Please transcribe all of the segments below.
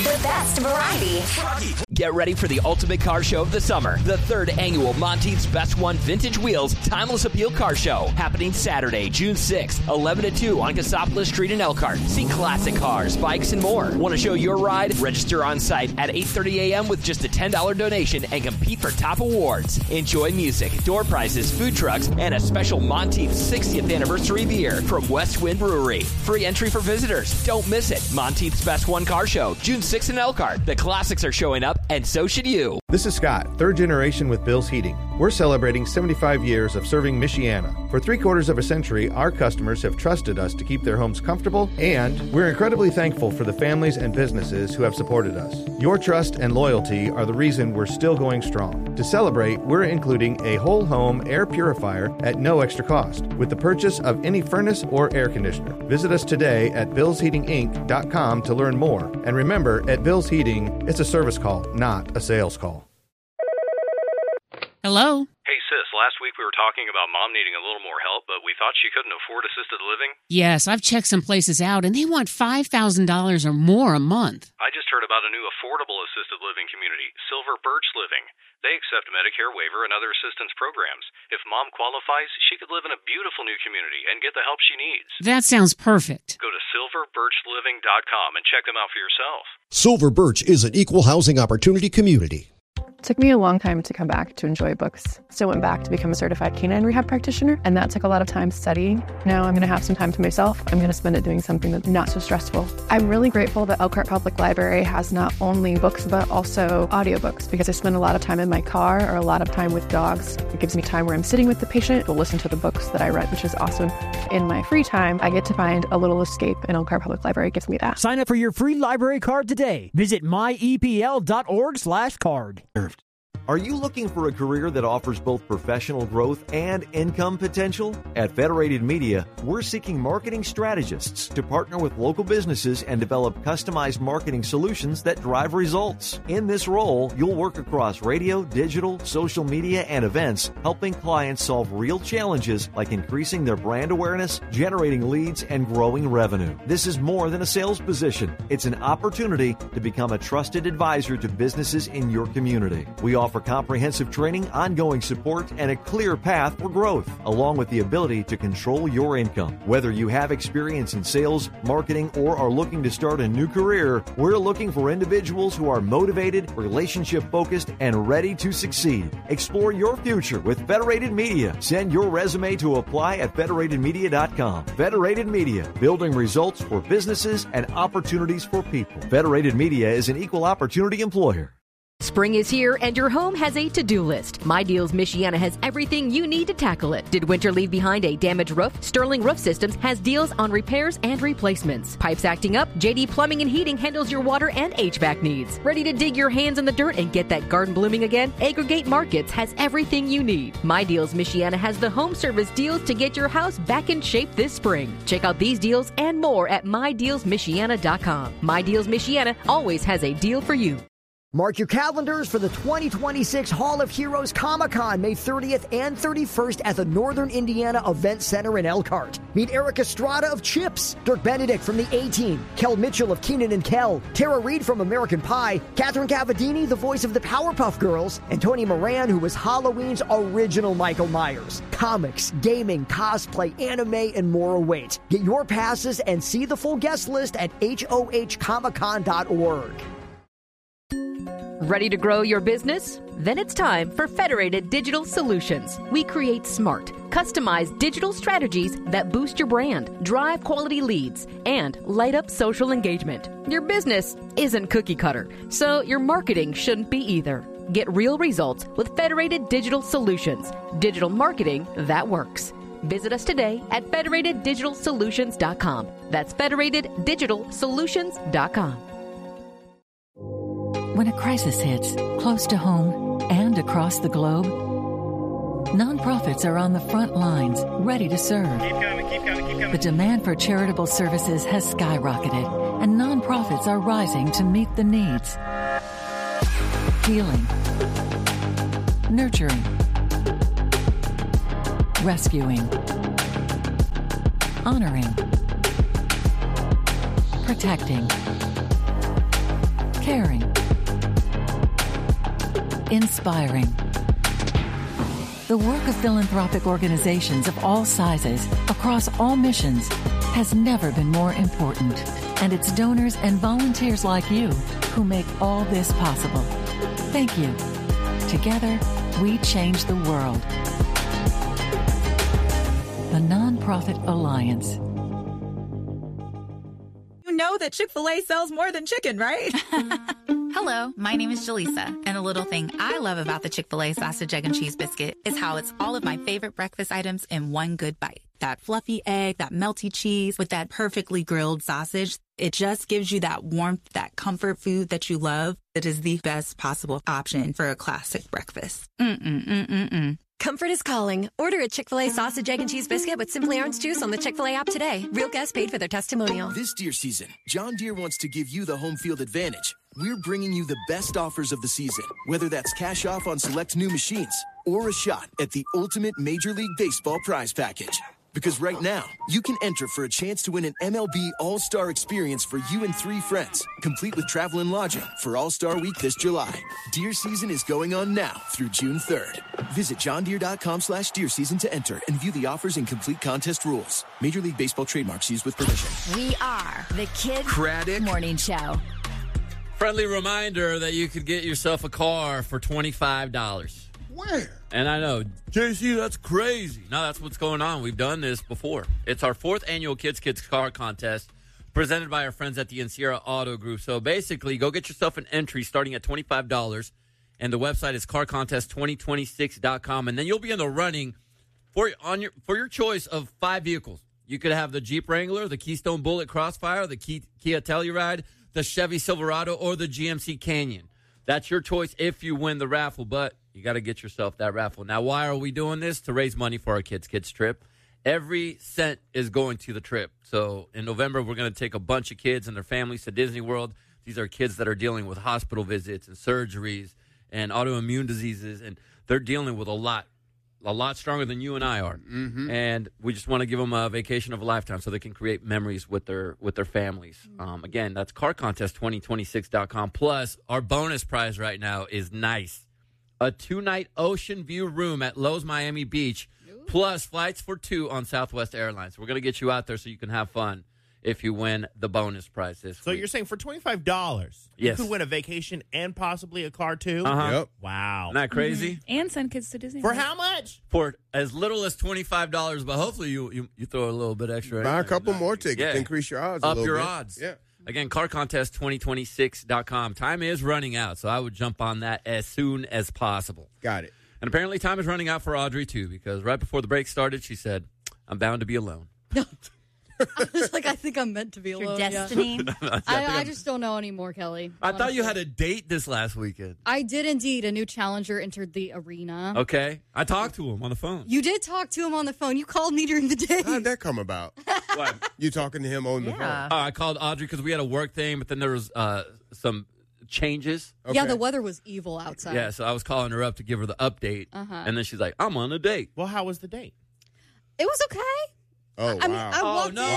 The best variety. Get ready for the ultimate car show of the summer. The 3rd annual Monteith's Best One Vintage Wheels Timeless Appeal Car Show. Happening Saturday, June 6th, 11 to 2 on Cassopolis Street in Elkhart. See classic cars, bikes, and more. Want to show your ride? Register on site at 8:30 a.m. with just a $10 donation and compete for top awards. Enjoy music, door prizes, food trucks, and a special Monteith's 60th anniversary beer from West Wind Brewery. Free entry for visitors. Don't miss it. Monteith's Best One Car Show, June 6th in Elkhart. The classics are showing up, and so should you. This is Scott, 3rd generation with Bill's Heating. We're celebrating 75 years of serving Michiana. For 3/4 of a century, our customers have trusted us to keep their homes comfortable, and we're incredibly thankful for the families and businesses who have supported us. Your trust and loyalty are the reason we're still going strong. To celebrate, we're including a whole home air purifier at no extra cost with the purchase of any furnace or air conditioner. Visit us today at billsheatinginc.com to learn more. And remember, at Bill's Heating, it's a service call, not a sales call. Hello? Hey, sis, last week we were talking about Mom needing a little more help, but we thought she couldn't afford assisted living. Yes, I've checked some places out, and they want $5,000 or more a month. I just heard about a new affordable assisted living community, Silver Birch Living. They accept Medicare waiver and other assistance programs. If Mom qualifies, she could live in a beautiful new community and get the help she needs. That sounds perfect. Go to silverbirchliving.com and check them out for yourself. Silver Birch is an equal housing opportunity community. It took me a long time to come back to enjoy books. So I went back to become a certified canine rehab practitioner, and that took a lot of time studying. Now I'm going to have some time to myself. I'm going to spend it doing something that's not so stressful. I'm really grateful that Elkhart Public Library has not only books, but also audiobooks, because I spend a lot of time in my car or a lot of time with dogs. It gives me time where I'm sitting with the patient to listen to the books that I read, which is awesome. In my free time, I get to find a little escape, and Elkhart Public Library gives me that. Sign up for your free library card today. Visit myepl.org/card. Are you looking for a career that offers both professional growth and income potential? At Federated Media, we're seeking marketing strategists to partner with local businesses and develop customized marketing solutions that drive results. In this role, you'll work across radio, digital, social media, and events, helping clients solve real challenges like increasing their brand awareness, generating leads, and growing revenue. This is more than a sales position. It's an opportunity to become a trusted advisor to businesses in your community. We offer comprehensive training, ongoing support, and a clear path for growth, along with the ability to control your income. Whether you have experience in sales, marketing, or are looking to start a new career, we're looking for individuals who are motivated, relationship-focused, and ready to succeed. Explore your future with Federated Media. Send your resume to apply at federatedmedia.com. Federated Media, building results for businesses and opportunities for people. Federated Media is an equal opportunity employer. Spring is here and your home has a to-do list. My Deals Michiana has everything you need to tackle it. Did winter leave behind a damaged roof? Sterling Roof Systems has deals on repairs and replacements. Pipes acting up? JD Plumbing and Heating handles your water and HVAC needs. Ready to dig your hands in the dirt and get that garden blooming again? Aggregate Markets has everything you need. My Deals Michiana has the home service deals to get your house back in shape this spring. Check out these deals and more at mydealsmichiana.com. My Deals Michiana always has a deal for you. Mark your calendars for the 2026 Hall of Heroes Comic-Con, May 30th and 31st at the Northern Indiana Event Center in Elkhart. Meet Eric Estrada of Chips, Dirk Benedict from the A-Team, Kel Mitchell of Kenan and Kel, Tara Reid from American Pie, Catherine Cavadini, the voice of the Powerpuff Girls, and Tony Moran, who was Halloween's original Michael Myers. Comics, gaming, cosplay, anime, and more await. Get your passes and see the full guest list at hohcomiccon.org. Ready to grow your business? Then it's time for Federated Digital Solutions. We create smart, customized digital strategies that boost your brand, drive quality leads, and light up social engagement. Your business isn't cookie cutter, so your marketing shouldn't be either. Get real results with Federated Digital Solutions. Digital marketing that works. Visit us today at federateddigitalsolutions.com. That's federateddigitalsolutions.com. When a crisis hits, close to home and across the globe, nonprofits are on the front lines, ready to serve. Keep coming. The demand for charitable services has skyrocketed, and nonprofits are rising to meet the needs. Healing, nurturing, rescuing, honoring, protecting. caring, inspiring. The work of philanthropic organizations of all sizes, across all missions, has never been more important. And it's donors and volunteers like you who make all this possible. Thank you. Together, we change the world. The Nonprofit Alliance. You know that Chick-fil-A sells more than chicken, right? Hello, my name is Jaleesa, and a little thing I love about the Chick-fil-A sausage, egg, and cheese biscuit is how it's all of my favorite breakfast items in one good bite. That fluffy egg, that melty cheese with that perfectly grilled sausage. It just gives you that warmth, that comfort food that you love. It is the best possible option for a classic breakfast. Comfort is calling. Order a Chick-fil-A sausage, egg, and cheese biscuit with Simply Orange Juice on the Chick-fil-A app today. Real guests paid for their testimonial. This deer season, John Deere wants to give you the home field advantage. We're bringing you the best offers of the season, whether that's cash off on select new machines or a shot at the ultimate Major League Baseball prize package. Because right now, you can enter for a chance to win an MLB All-Star experience for you and 3 friends, complete with travel and lodging for All-Star Week this July. Deer season is going on now through June 3rd. Visit johndeere.com/deer season to enter and view the offers and complete contest rules. Major League Baseball trademarks used with permission. We are the Kid Craddock Morning Show. Friendly reminder that you could get yourself a car for $25. Where? And I know, JC, that's crazy. No, that's what's going on. We've done this before. It's our 4th annual Kids Car Contest presented by our friends at the Sierra Auto Group. So basically, go get yourself an entry starting at $25, and the website is carcontest2026.com, and then you'll be in the running for your choice of 5 vehicles. You could have the Jeep Wrangler, the Keystone Bullet Crossfire, the Kia Telluride, the Chevy Silverado, or the GMC Canyon. That's your choice if you win the raffle, but you got to get yourself that raffle. Now, why are we doing this? To raise money for our kids' trip. Every cent is going to the trip. So in November, we're going to take a bunch of kids and their families to Disney World. These are kids that are dealing with hospital visits and surgeries and autoimmune diseases, and they're dealing with a lot stronger than you and I are. Mm-hmm. And we just want to give them a vacation of a lifetime so they can create memories with their families. Again, that's carcontest2026.com. Plus, our bonus prize right now is nice. A 2-night ocean view room at Lowe's Miami Beach, plus flights for 2 on Southwest Airlines. We're going to get you out there so you can have fun if you win the bonus prize this week. So you're saying for $25, yes, you could win a vacation and possibly a car, too? Uh-huh. Yep. Wow. Isn't that crazy? And send kids to Disney. For how much? For as little as $25, but hopefully you throw a little bit extra. Buy a couple more tickets. Increase your odds a Up little your bit. odds. Yeah. Again, carcontest2026.com. Time is running out, so I would jump on that as soon as possible. Got it. And apparently time is running out for Audrey, too, because right before the break started, she said, I'm bound to be alone. I was like, I think I'm meant to be alone. Your destiny. Yeah. I just don't know anymore, Kelly. I thought you had a date this last weekend. I did indeed. A new challenger entered the arena. Okay. I talked to him on the phone. You did talk to him on the phone. You called me during the day. How'd that come about? What? You talking to him on the phone? I called Audrey because we had a work thing, but then there was some changes. Okay. Yeah, the weather was evil outside. Yeah, so I was calling her up to give her the update. And then she's like, I'm on a date. Well, how was the date? It was okay. Oh, I mean, I walked in.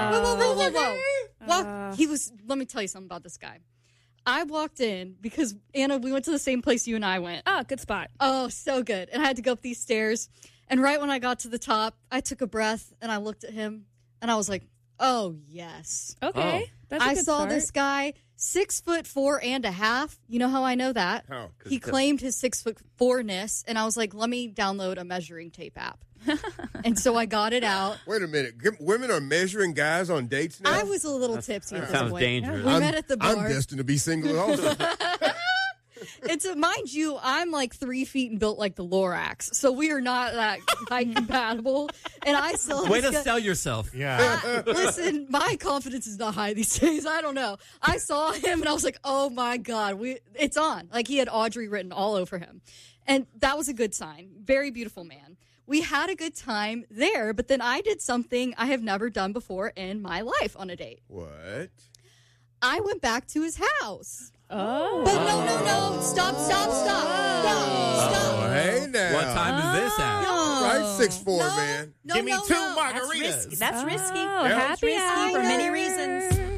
Whoa. He was, let me tell you something about this guy. I walked in because, Anna, we went to the same place you and I went. Oh, good spot. Oh, so good. And I had to go up these stairs. And right when I got to the top, I took a breath and I looked at him and I was like, oh, yes. Okay. Oh. That's a I good saw start. this guy, 6'4.5". You know how I know that? How? He claimed his 6'4"-ness, and I was like, let me download a measuring tape app. And so I got it out. Wait a minute. Women are measuring guys on dates now? I was a little tipsy at this sounds point. dangerous. We met at the bar. I'm destined to be single also. Mind you, I'm like 3 feet and built like the Lorax, so we are not that height compatible. And I still way to sell yourself. Yeah. Listen, my confidence is not high these days. I don't know. I saw him and I was like, oh my God, it's on. Like he had Audrey written all over him. And that was a good sign. Very beautiful man. We had a good time there, but then I did something I have never done before in my life on a date. What? I went back to his house. Oh. But no. Stop. Oh, hey now. What time is this at? Right, 6'4", man. Give me 2 margaritas. That's risky. Oh, That's happy risky hour. for many reasons.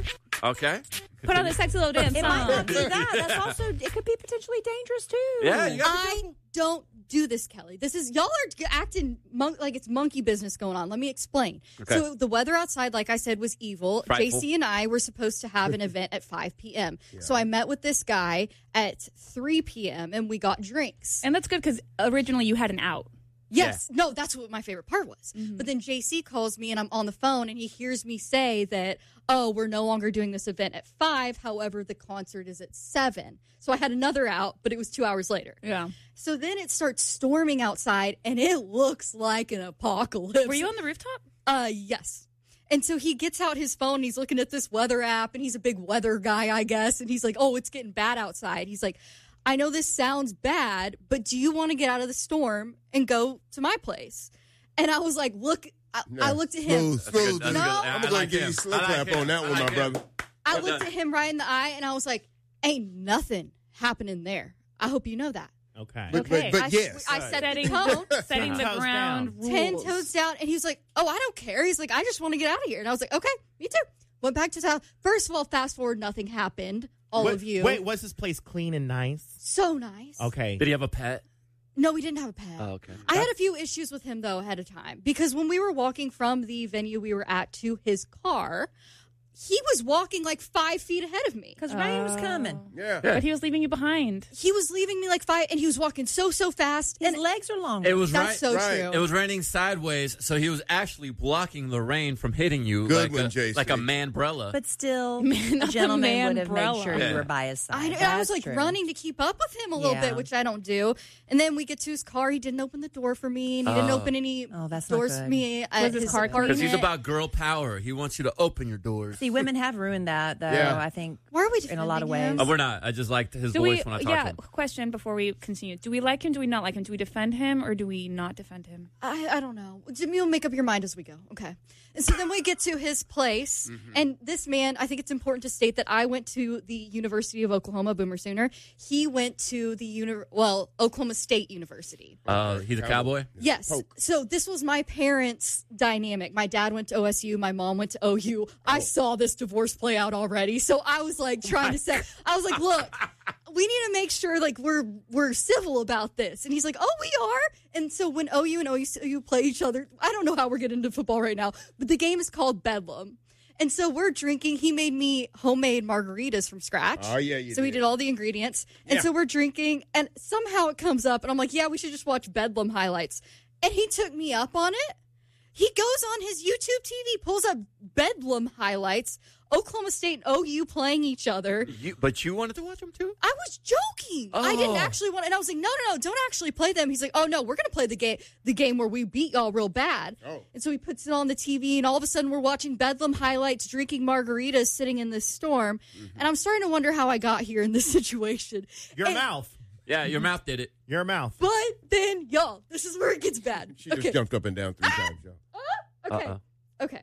Okay. Put on the sexy little dance It song. might not be that. That's also, it could be potentially dangerous too. Yeah, you gotta be I don't do this, Kelly. This is, y'all are acting like it's monkey business going on. Let me explain. Okay. So the weather outside, like I said, was evil. Frightful. JC and I were supposed to have an event at 5 p.m. So I met with this guy at 3 p.m. and we got drinks. And that's good because originally you had an out. Yes. No, that's what my favorite part was. But then JC calls me and I'm on the phone and he hears me say that, oh, we're no longer doing this event at 5. However, the concert is at 7. So I had another out, but it was 2 hours later. Yeah. So then it starts storming outside and it looks like an apocalypse. Were you on the rooftop? Yes. And so he gets out his phone and he's looking at this weather app and he's a big weather guy, I guess. And he's like, oh, it's getting bad outside. He's like, I know this sounds bad, but do you want to get out of the storm and go to my place? And I was like, look, I looked at him. Smooth. No. I'm going to give you slip clap on that one, my brother. I looked at him right in the eye and I was like, ain't nothing happening there. I hope you know that. Okay. But yes. I set the tone. Setting the ground rules. 10 toes down. And he was like, oh, I don't care. He's like, I just want to get out of here. And I was like, okay, me too. Went back to town. First of all, fast forward, nothing happened. All of you. Wait, was this place clean and nice? So nice. Okay. Did he have a pet? No, we didn't have a pet. Oh, okay. I had a few issues with him, though, ahead of time. Because when we were walking from the venue we were at to his car, he was walking like 5 feet ahead of me. Because rain was coming. Yeah. But he was leaving you behind. He was leaving me like 5, and he was walking so fast. His and legs are long. It was That's so true. It was raining sideways, so he was actually blocking the rain from hitting you Good one, JC. like a man-brella. But still, Man, a not gentleman the would have made man-brella. sure Yeah. you were by his side. I was That's like true. running to keep up with him a little Yeah. bit, which I don't do. And then we get to his car. He didn't open the door for me, and he didn't open any that's not doors for good. me at Was his car clean? Because he's apartment. about girl power. He wants you to open your doors. See, women have ruined that, though, Yeah. I think, Why are we in a lot of defending ways. him? We're not. I just liked his Do voice we? when I talked Yeah. to him. Question before we continue: do we like him? Do we not like him? Do we defend him or do we not defend him? I don't know. You'll make up your mind as we go. Okay. And so then we get to his place. And this man, I think it's important to state that I went to the University of Oklahoma, Boomer Sooner. He went to the Oklahoma State University. He's a cowboy? Yes. So this was my parents' dynamic. My dad went to OSU. My mom went to OU. I saw this divorce play out already. So I was like trying to say, I was like, look, we need to make sure like we're civil about this. And he's like, oh, we are. And so when OU and OSU play each other, I don't know how we're getting into football right now, but the game is called Bedlam. And so we're drinking. He made me homemade margaritas from scratch. Oh, yeah, you So we did. did all the ingredients. And so we're drinking, and somehow it comes up, and I'm like, yeah, we should just watch Bedlam highlights. And he took me up on it. He goes on his YouTube TV, pulls up Bedlam highlights, Oklahoma State and OU playing each other. But you wanted to watch him too? I was joking. I didn't actually want, and I was like, no, don't actually play them. He's like, oh no, we're gonna play the game where we beat y'all real bad. And so he puts it on the TV, and all of a sudden we're watching Bedlam highlights, drinking margaritas, sitting in this storm, and I'm starting to wonder how I got here in this situation. Your mouth. Yeah, your mouth did it. Your mouth. But then, y'all, this is where it gets bad. She just jumped up and down 3 times, y'all. Okay. Okay.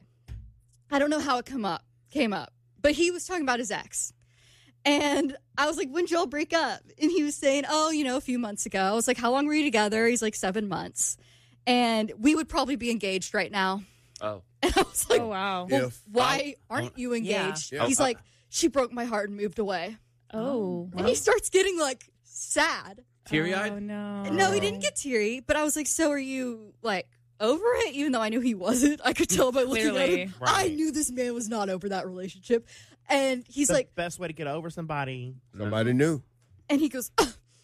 I don't know how it came up, but he was talking about his ex. And I was like, when'd y'all break up? And he was saying, oh, a few months ago. I was like, how long were you together? He's like, 7 months. And we would probably be engaged right now. Oh. And I was like, oh, wow. Well, why aren't you engaged? Yeah. He's like, she broke my heart and moved away. Oh. And he starts getting like sad. Teary-eyed? Oh, no. No, he didn't get teary, but I was like, so are you like over it? Even though I knew he wasn't. I could tell by looking at Clearly. him. Right. I knew this man was not over that relationship. And he's The like, best way to get over somebody. Somebody knew. and he goes,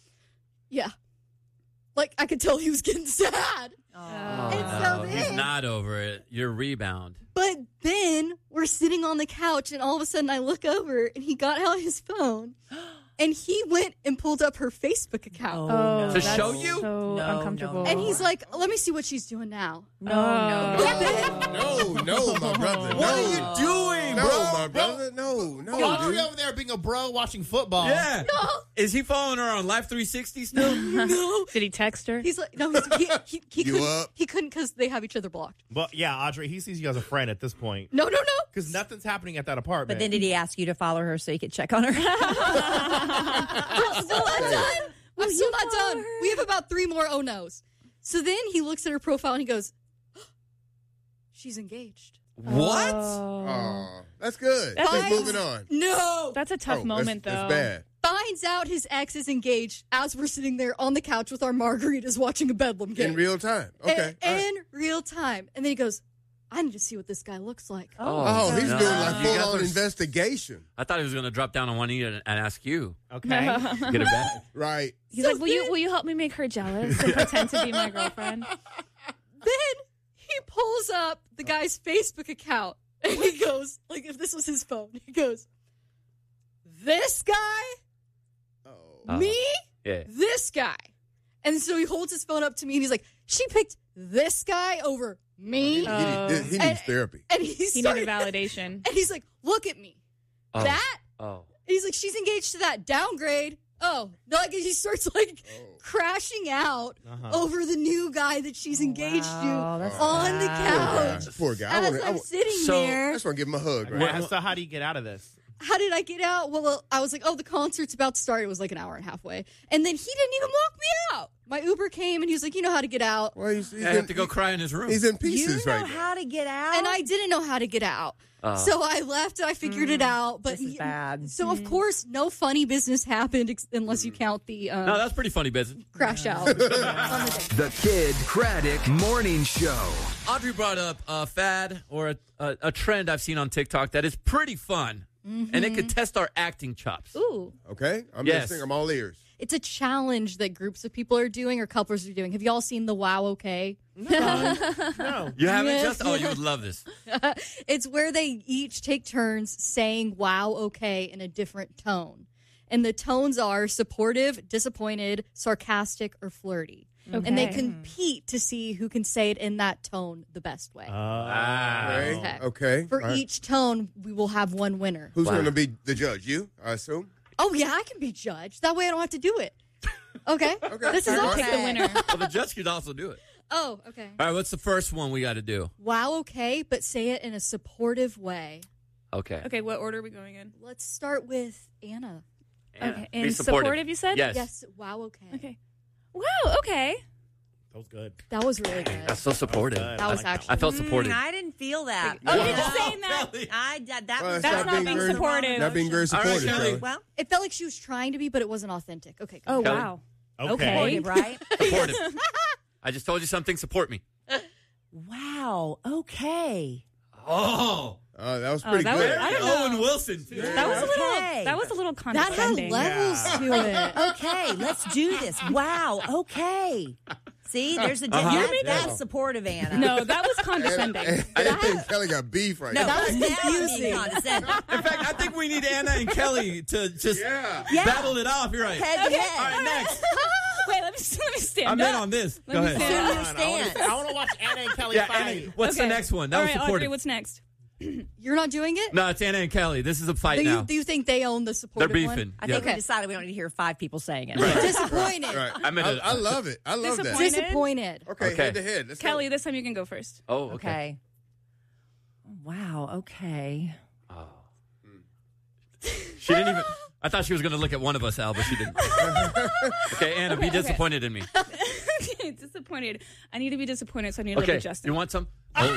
yeah. Like I could tell he was getting sad. And so He's then, not over it. Your rebound. but then we're sitting on the couch, and all of a sudden I look over, and he got out his phone. And he went and pulled up her Facebook account. Oh, To that's show you? so No, uncomfortable. And he's like, let me see what she's doing now. No. No, my brother. What are you doing, No, bro? my brother. No, Audrey dude. over there being a bro watching football. Yeah. Is he following her on Life 360 still? No. Did he text her? He's like, no, he You couldn't. up? He couldn't because they have each other blocked. But yeah, Audrey, he sees you as a friend at this point. No. Because nothing's happening at that apartment. But then did he ask you to follow her so you could check on her? I'm still not done. I'm still not done. We have about 3 more oh no's. So then he looks at her profile and he goes, she's engaged. What? Oh, that's good. That's Just nice. moving on. No. That's a tough moment, though. That's bad. Finds out his ex is engaged as we're sitting there on the couch with our margaritas watching a Bedlam game. In real time. Okay. In real time. And then he goes, I need to see what this guy looks like. Oh, he's doing like You guys full-on are- investigation. I thought he was going to drop down on one knee and ask you. Okay. Get it back. Right. He's like, will you help me make her jealous and pretend to be my girlfriend? Then he pulls up the guy's Facebook account and he goes, like if this was his phone, he goes, this guy? Me? Yeah. This guy. And so he holds his phone up to me and he's like, she picked this guy over me? He needs therapy. And He needed validation. And he's like, look at me. Oh. That? Oh. And he's like, she's engaged to that. Downgrade. Oh. No, like he starts like crashing out over the new guy that she's engaged to on the couch. Poor guy. As I'm sitting there. I just want to give him a hug. Right? So how do you get out of this? How did I get out? Well, I was like, the concert's about to start. It was like an hour and a half away. And then he didn't even walk me out. My Uber came and he was like, you know how to get out. Well, he's I have to go cry in his room. He's in pieces You know right now. how to get out? And I didn't know how to get out. So I left and I figured it out. But This is bad. So, of course, no funny business happened unless you count the No, that's pretty funny business. crash out. The Kid Craddock Morning Show. Audrey brought up a fad or a trend I've seen on TikTok that is pretty fun. And it could test our acting chops. Ooh. Okay? I'm Yes. listening. I'm all ears. It's a challenge that groups of people are doing or couples are doing. Have you all seen the Wow Okay? No. You haven't Yes. just? Oh, you would love this. It's where they each take turns saying wow, okay in a different tone. And the tones are supportive, disappointed, sarcastic, or flirty. Okay. And they compete to see who can say it in that tone the best way. Okay. For All right. each tone, we will have one winner. Who's going to be the judge? You, I assume? Oh, yeah, I can be judged. That way I don't have to do it. Okay? This is I'll all pick the winner. Well, the judge could also do it. Oh, okay. All right, what's the first one we got to do? Wow, okay, but say it in a supportive way. Okay. Okay, what order are we going in? Let's start with Anna. Okay, Be and supportive, you said? Yes. Yes, wow, okay. Okay. Wow, okay. That was good. That was really good. That's so supportive. That was actually. I felt supported. I didn't feel that. Oh, you're just saying that. That Well, was it's That's not being very- supportive. Not being very All right, supportive, Kelly. Kelly. Well, It felt like she was trying to be, but it wasn't authentic. Okay. Go. Oh, Kelly? wow. Okay. right? Supportive. I just told you something. Support me. Wow. Okay. Oh. That was pretty that good. was- I don't know. Owen Wilson, too. That was a little. Okay. That was a little That had condescending. levels to it. Okay, let's do this. Wow. Okay. See, there's a that's supportive, Anna. No, that was condescending. I think Kelly got beef right No, now. that was confusing. Condescending. In fact, I think we need Anna and Kelly to just Yeah. battle it off. You're right. Head to Okay. head. All right, next. Wait, let me stand I'm up. in on this. Let Go me ahead. stand Your up. stance. I want to watch Anna and Kelly Yeah, fight. Anna, what's the Okay. next one? That All was right, supportive. Audrey, what's next? You're not doing it? No, it's Anna and Kelly. This is a fight now. Do you think they own the They're supportive beefing. I Yeah. think we decided we don't need to hear 5 people saying it. Right. Disappointed. Right. I I love it. I love that. Disappointed. Disappointed. Okay, Okay. head to head. Let's Kelly, this time you can go first. Oh, okay. Okay. Wow. Okay. She didn't even. I thought she was going to look at one of us, Al, but she didn't. Okay, Anna, be disappointed in me. Disappointed. I need to be disappointed, so I need to live Okay, with Justin. you want some? That's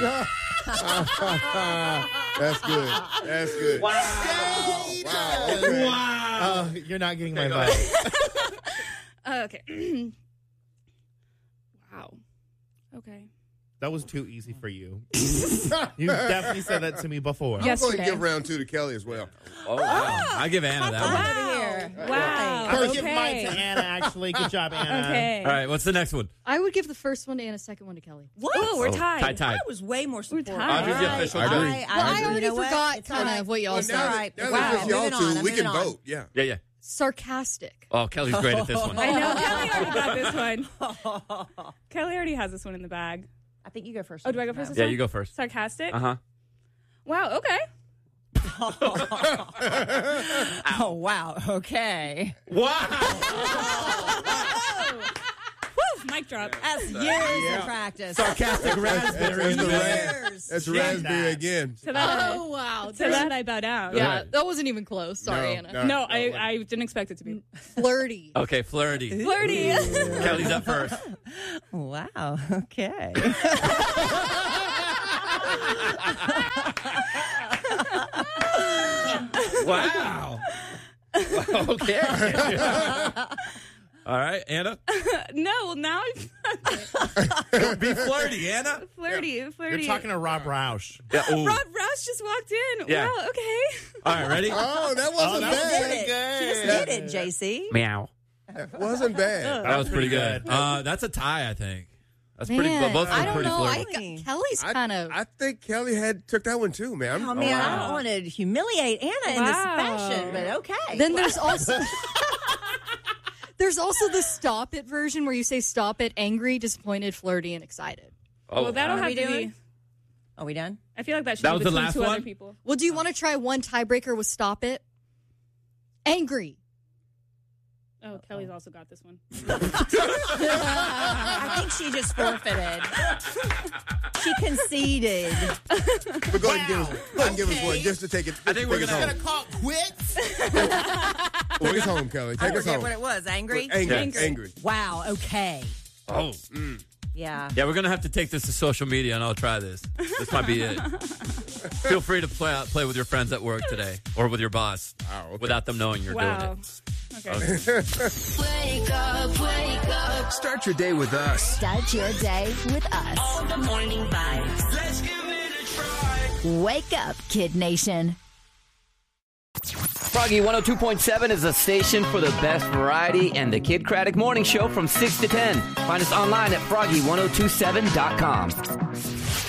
good. That's good. Wow. Okay. Wow. You're not getting my vote. Okay. Wow. Okay. That was too easy for you. You definitely said that to me before. I'm going to Yesterday. give round 2 to Kelly as well. Oh, wow. I give Anna that one. Over here. Wow. I'm going to Okay. give mine to Anna, actually. Good job, Anna. Okay. All right, what's the next one? I would give the first one to Anna, second one to Kelly. What? Oh, we're tied. Tie. I was way more supportive. tied. Audrey's the official I judge. agree. Well, I already you know what? forgot It's all kind right. of what y'all Well, said. now right. that Wow. it's y'all Moving on, two, I'm we can moving on. vote. Yeah. Yeah. Sarcastic. Oh, Kelly's great at this one. I know. Kelly already got this one. Kelly already has this one in the bag. I think you go first. Oh, do I go first? This Yeah, one? you go first. Sarcastic? Uh-huh. Wow, okay. Oh, wow. Okay. Wow. Woo, mic drop. That's years of practice. Sarcastic raspberry in the bag. That's raspberry again. To that, Oh, wow. to that I bow down. Yeah, Right. that wasn't even close. Sorry, Anna. No, I didn't expect it to be. Flirty. Okay, flirty. Flirty. Kelly's up first. Wow. Okay. Wow. Okay. All right, Anna. No, well, now Be flirty, Anna. flirty. You're talking to Rob Roush. Yeah. Ooh. Rob Rouse just walked in. Yeah. Wow, okay. All right, ready? Oh, that wasn't She just bad. did it. She just did it, JC. Meow. Wasn't bad. That was pretty good. That's a tie, I think. That's pretty. Man, Both of I them don't pretty know. flirty. Kelly's kind of. I think Kelly took that one too, man. Oh, man, I don't want to humiliate Anna in this fashion, but okay. Then there's also the stop it version where you say stop it, angry, disappointed, flirty, and excited. Oh, Well, that'll Are have we to doing? be. Are we done? I feel like that should That be was the between last two one? other people. Well, do you want to try one tiebreaker with stop it? Angry. Oh, Kelly's also got this one. I think she just forfeited. She conceded. But go ahead and give us one just to take it. I think we're gonna Call quits. Take us home, Kelly. I Take us forget home. what it was. Angry? Angry. Wow, okay. Oh. Yeah. Yeah, we're gonna have to take this to social media, and I'll try this. This might be it. Feel free to play with your friends at work today, or with your boss, without them knowing you're doing Wow. it. Okay. Wake up. Start your day with us. Start your day with us. All the morning vibes. Let's give it a try. Wake up, Kid Nation. Froggy 102.7 is a station for the best variety and the Kid Craddock Morning Show from 6 to 10. Find us online at froggy1027.com.